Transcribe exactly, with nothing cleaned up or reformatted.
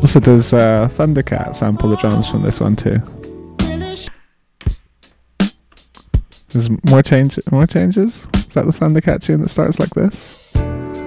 Also, does uh, Thundercat sample the drums from this one too? There's more change, more changes. Is that the Thundercat tune that starts like this?